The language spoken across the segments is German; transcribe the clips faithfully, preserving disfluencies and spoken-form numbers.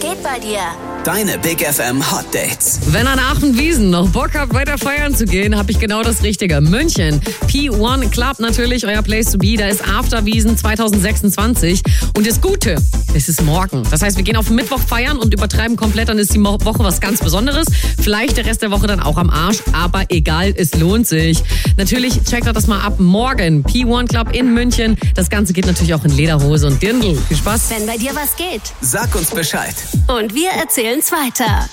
geht bei dir? Deine Big F M Hot Dates. Wenn an Aachen-Wiesen noch Bock habt, weiter feiern zu gehen, habe ich genau das Richtige. München, P eins Club natürlich, euer Place to be. Da ist After-Wiesen zwanzig sechsundzwanzig. Und das Gute, es ist morgen. Das heißt, wir gehen auf Mittwoch feiern und übertreiben komplett. Dann ist die Woche was ganz Besonderes. Vielleicht der Rest der Woche dann auch am Arsch. Aber egal, es lohnt sich. Natürlich checkt euch das mal ab. Morgen, P eins Club in München. Das Ganze geht natürlich auch in Lederhose und Dirndl. Viel Spaß. Wenn bei dir was geht. Sag uns Bescheid. Und wir erzählen's weiter.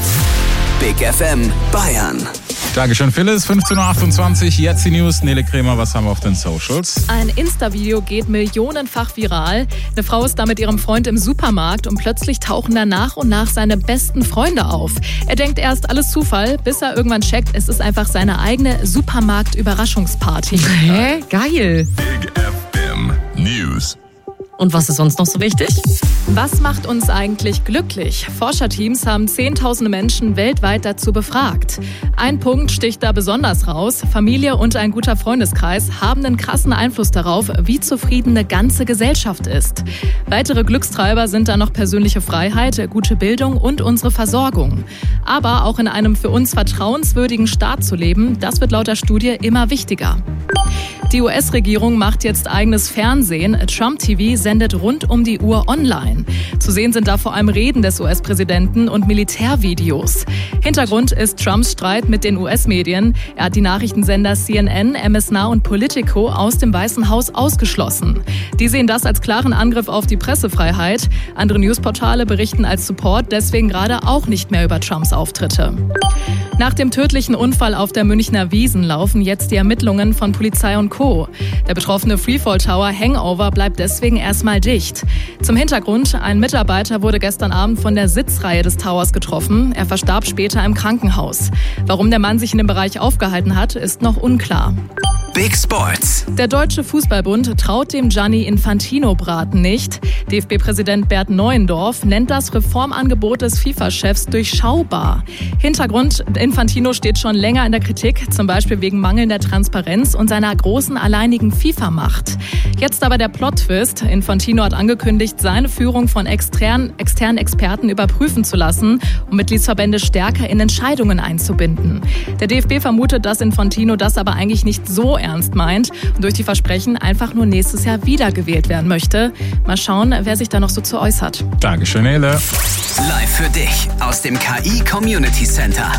Big F M Bayern. Dankeschön, Phyllis. fünfzehn Uhr achtundzwanzig. Jetzt die News. Nele Kremer, was haben wir auf den Socials? Ein Insta-Video geht millionenfach viral. Eine Frau ist da mit ihrem Freund im Supermarkt und plötzlich tauchen da nach und nach seine besten Freunde auf. Er denkt erst, alles Zufall, bis er irgendwann checkt, es ist einfach seine eigene Supermarkt-Überraschungsparty. Hä? Geil. Big F M News. Und was ist sonst noch so wichtig? Was macht uns eigentlich glücklich? Forscherteams haben zehntausende Menschen weltweit dazu befragt. Ein Punkt sticht da besonders raus. Familie und ein guter Freundeskreis haben einen krassen Einfluss darauf, wie zufrieden eine ganze Gesellschaft ist. Weitere Glückstreiber sind da noch persönliche Freiheit, gute Bildung und unsere Versorgung. Aber auch in einem für uns vertrauenswürdigen Staat zu leben, das wird laut der Studie immer wichtiger. Die U S-Regierung macht jetzt eigenes Fernsehen. Trump T V sendet rund um die Uhr online. Zu sehen sind da vor allem Reden des U S-Präsidenten und Militärvideos. Hintergrund ist Trumps Streit mit den U S-Medien. Er hat die Nachrichtensender C N N, M S Now und Politico aus dem Weißen Haus ausgeschlossen. Die sehen das als klaren Angriff auf die Pressefreiheit. Andere Newsportale berichten als Support deswegen gerade auch nicht mehr über Trumps Auftritte. Nach dem tödlichen Unfall auf der Münchner Wiesn laufen jetzt die Ermittlungen von Polizei und Co. Der betroffene Freefall Tower Hangover bleibt deswegen erstmal dicht. Zum Hintergrund, ein Mitarbeiter wurde gestern Abend von der Sitzreihe des Towers getroffen. Er verstarb später im Krankenhaus. Warum der Mann sich in dem Bereich aufgehalten hat, ist noch unklar. Big Sports. Der Deutsche Fußballbund traut dem Gianni Infantino-Braten nicht. D F B-Präsident Bert Neuendorf nennt das Reformangebot des FIFA-Chefs durchschaubar. Hintergrund, Infantino steht schon länger in der Kritik, zum Beispiel wegen mangelnder Transparenz und seiner großen alleinigen FIFA-Macht. Jetzt aber der Plot-Twist. Infantino hat angekündigt, seine Führung von externen, externen Experten überprüfen zu lassen, um Mitgliedsverbände stärker in Entscheidungen einzubinden. Der D F B vermutet, dass Infantino das aber eigentlich nicht so ernst meint und durch die Versprechen einfach nur nächstes Jahr wiedergewählt werden möchte. Mal schauen, wer sich da noch so zu äußert. Dankeschön, Nele. Live für dich aus dem K I Community Center.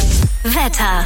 Wetter.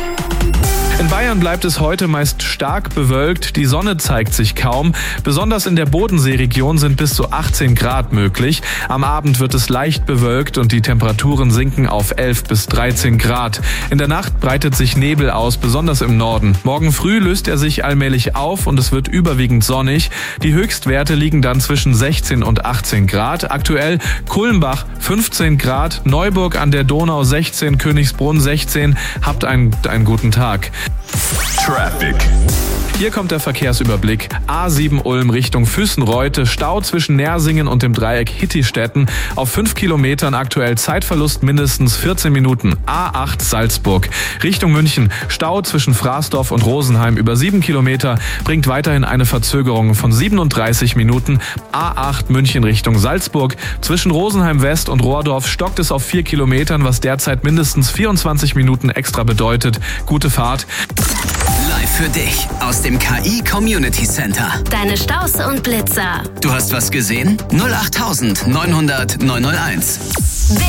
In Bayern bleibt es heute meist stark bewölkt, die Sonne zeigt sich kaum. Besonders in der Bodenseeregion sind bis zu achtzehn Grad möglich. Am Abend wird es leicht bewölkt und die Temperaturen sinken auf elf bis dreizehn Grad. In der Nacht breitet sich Nebel aus, besonders im Norden. Morgen früh löst er sich allmählich auf und es wird überwiegend sonnig. Die Höchstwerte liegen dann zwischen sechzehn und achtzehn Grad. Aktuell Kulmbach fünfzehn Grad, Neuburg an der Donau sechzehn, Königsbrunn sechzehn. Habt einen, einen guten Tag. Traffic. Hier kommt der Verkehrsüberblick. A sieben Ulm Richtung Füßenreute, Stau zwischen Nersingen und dem Dreieck Hittistetten. Auf fünf Kilometern aktuell Zeitverlust mindestens vierzehn Minuten. A acht Salzburg Richtung München, Stau zwischen Fraßdorf und Rosenheim über sieben Kilometer, bringt weiterhin eine Verzögerung von siebenunddreißig Minuten. A acht München Richtung Salzburg, zwischen Rosenheim West und Rohrdorf stockt es auf vier Kilometern, was derzeit mindestens vierundzwanzig Minuten extra bedeutet. Gute Fahrt. Live für dich aus dem K I Community Center. Deine Staus und Blitzer. Du hast was gesehen? null acht neunhundert neunhunderteins.